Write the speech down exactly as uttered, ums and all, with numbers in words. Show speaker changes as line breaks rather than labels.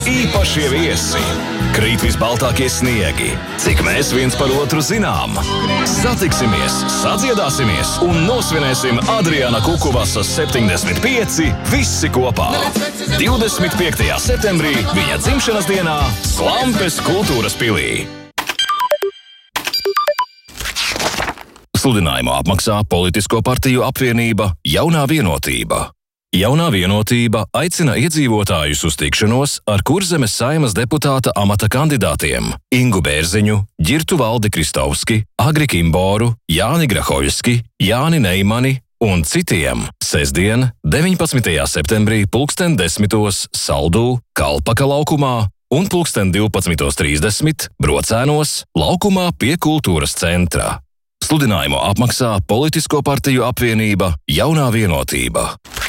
Īpašie viesi. Krīt visbaltākie sniegi. Cik mēs viens par otru zinām. Satiksimies, sadziedāsimies un nosvinēsim Adriana Kukuvasas septiņdesmit pieci visi kopā. divdesmit piektajā septembrī viņa dzimšanas dienā Slampes kultūras pilī. Sludinājumu apmaksā Politisko partiju apvienība Jaunā vienotība. Jaunā vienotība aicina iedzīvotājus uz tikšanos ar Kurzemes Saeimas deputāta amata kandidātiem Ingu Bērziņu, Ģirtu Valdi Kristovski, Agri Kimboru, Jāni Grahoļski, Jāni Neimani un citiem sestdien, deviņpadsmitajā septembrī pulksten desmitos Saldū, Kalpaka laukumā un pulksten divpadsmitos trīsdesmit Brocēnos laukumā pie kultūras centra. Sludinājumu apmaksā Politisko partiju apvienība Jaunā vienotība.